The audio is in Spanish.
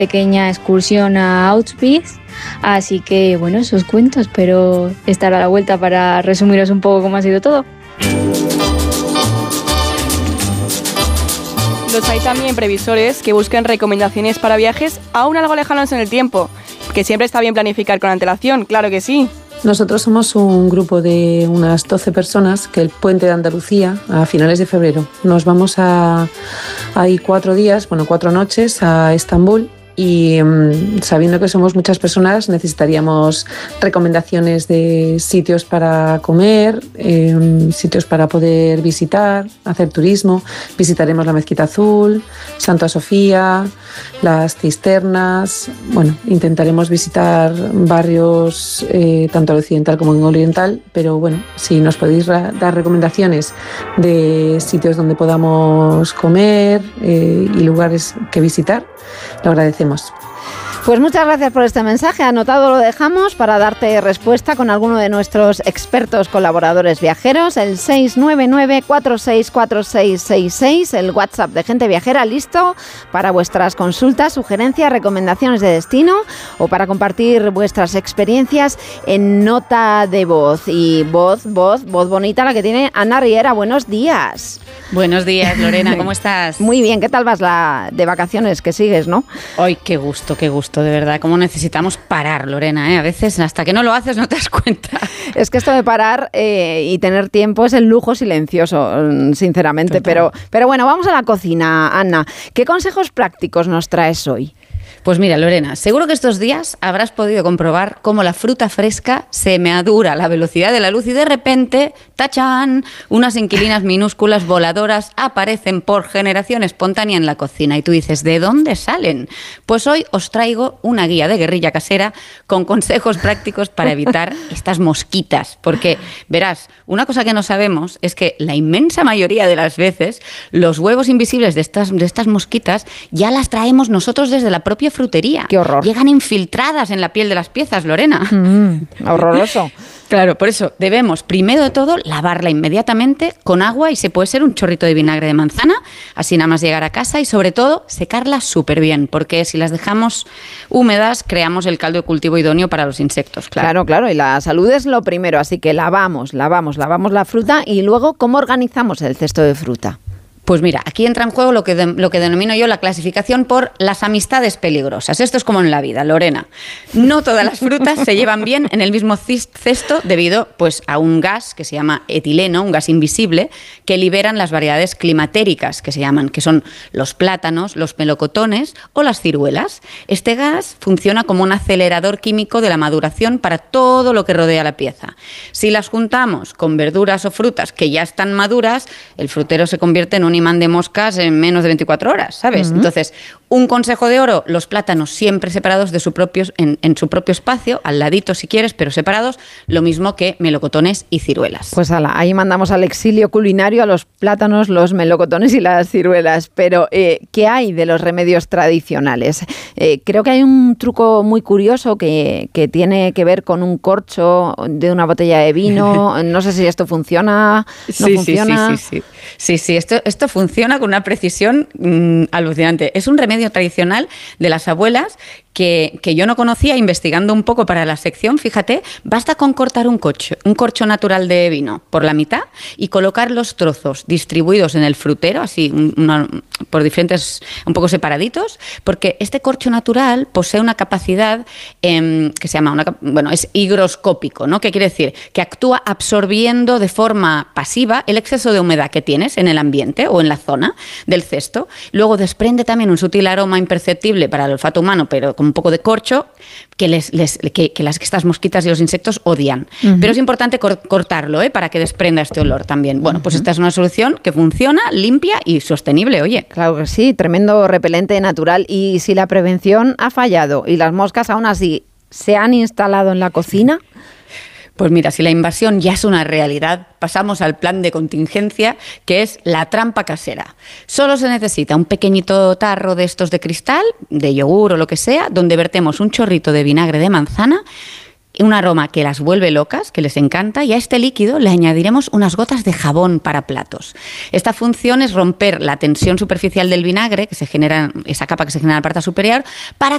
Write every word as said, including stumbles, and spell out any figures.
pequeña excursión a Auschwitz, así que bueno, eso os cuento, espero estar a la vuelta para resumiros un poco cómo ha sido todo. Los hay también previsores que busquen recomendaciones para viajes aún algo lejanos en el tiempo, que siempre está bien planificar con antelación, claro que sí. Nosotros somos un grupo de unas doce personas que el puente de Andalucía, a finales de febrero, nos vamos a, a ir cuatro días, bueno, cuatro noches a Estambul. Y um, sabiendo que somos muchas personas, necesitaríamos recomendaciones de sitios para comer, eh, sitios para poder visitar, hacer turismo. Visitaremos la Mezquita Azul, Santa Sofía, las cisternas. Bueno, intentaremos visitar barrios eh, tanto al occidental como en oriental, pero bueno, si nos podéis ra- dar recomendaciones de sitios donde podamos comer eh, y lugares que visitar, lo agradecemos. Pues muchas gracias por este mensaje. Anotado lo dejamos para darte respuesta con alguno de nuestros expertos colaboradores viajeros. El seis nueve nueve, cuatro seis cuatro seis seis seis, el WhatsApp de Gente Viajera, listo para vuestras consultas, sugerencias, recomendaciones de destino o para compartir vuestras experiencias en nota de voz. Y voz, voz, voz bonita la que tiene Ana Riera. Buenos días. Buenos días, Lorena, ¿cómo estás? Muy bien, ¿qué tal vas la de vacaciones que sigues, no? Ay, qué gusto, qué gusto, de verdad. Cómo necesitamos parar, Lorena, ¿eh? A veces hasta que no lo haces no te das cuenta. Es que esto de parar eh, y tener tiempo es el lujo silencioso, sinceramente. Pero, pero bueno, vamos a la cocina, Ana. ¿Qué consejos prácticos nos traes hoy? Pues mira, Lorena, seguro que estos días habrás podido comprobar cómo la fruta fresca se madura a la velocidad de la luz y de repente, ¡tachán!, unas inquilinas minúsculas voladoras aparecen por generación espontánea en la cocina. Y tú dices, ¿de dónde salen? Pues hoy os traigo una guía de guerrilla casera con consejos prácticos para evitar estas mosquitas. Porque, verás, una cosa que no sabemos es que la inmensa mayoría de las veces los huevos invisibles de estas, de estas mosquitas ya las traemos nosotros desde la propia frutería. ¡Qué horror! Llegan infiltradas en la piel de las piezas, Lorena. Mm, horroroso. Claro, por eso debemos, primero de todo, lavarla inmediatamente con agua y se puede ser un chorrito de vinagre de manzana, así nada más llegar a casa, y sobre todo secarlas súper bien, porque si las dejamos húmedas creamos el caldo de cultivo idóneo para los insectos. Claro. claro, claro, y la salud es lo primero, así que lavamos, lavamos, lavamos la fruta y luego, ¿cómo organizamos el cesto de fruta? Pues mira, aquí entra en juego lo que, de, lo que denomino yo la clasificación por las amistades peligrosas. Esto es como en la vida, Lorena. No todas las frutas se llevan bien en el mismo cesto debido pues, a un gas que se llama etileno, un gas invisible, que liberan las variedades climatéricas, que se llaman, que son los plátanos, los melocotones o las ciruelas. Este gas funciona como un acelerador químico de la maduración para todo lo que rodea la pieza. Si las juntamos con verduras o frutas que ya están maduras, el frutero se convierte en un imán de moscas en menos de veinticuatro horas, ¿sabes? Uh-huh. Entonces, un consejo de oro, los plátanos siempre separados de su propio, en, en su propio espacio, al ladito si quieres, pero separados, lo mismo que melocotones y ciruelas. Pues ala, ahí mandamos al exilio culinario a los plátanos, los melocotones y las ciruelas. Pero, eh, ¿qué hay de los remedios tradicionales? Eh, creo que hay un truco muy curioso que, que tiene que ver con un corcho de una botella de vino. No sé si esto funciona, no sí, funciona. Sí, sí, sí, sí. Sí, sí, esto, esto funciona con una precisión mmm, alucinante. Es un remedio tradicional de las abuelas que, que yo no conocía, investigando un poco para la sección. Fíjate, basta con cortar un corcho, un corcho natural de vino por la mitad y colocar los trozos distribuidos en el frutero, así una, por diferentes, un poco separaditos, porque este corcho natural posee una capacidad eh, que se llama, una, bueno, es higroscópico, ¿no? ¿Qué quiere decir? Que actúa absorbiendo de forma pasiva el exceso de humedad que tienes en el ambiente o en la zona del cesto. Luego desprende también un sutil aroma imperceptible para el olfato humano, pero con un poco de corcho, que, les, les, que, que las, que estas mosquitas y los insectos odian. Uh-huh. Pero es importante cor- cortarlo, ¿eh? Para que desprenda este olor también. Bueno, pues uh-huh. esta es una solución que funciona, limpia y sostenible, oye. Claro que sí, tremendo repelente natural. Y si la prevención ha fallado y las moscas aún así se han instalado en la cocina... Pues mira, si la invasión ya es una realidad, pasamos al plan de contingencia, que es la trampa casera. Solo se necesita un pequeñito tarro de estos de cristal, de yogur o lo que sea, donde vertemos un chorrito de vinagre de manzana, un aroma que las vuelve locas, que les encanta, y a este líquido le añadiremos unas gotas de jabón para platos. Esta función es romper la tensión superficial del vinagre, que se genera, esa capa que se genera en la parte superior, para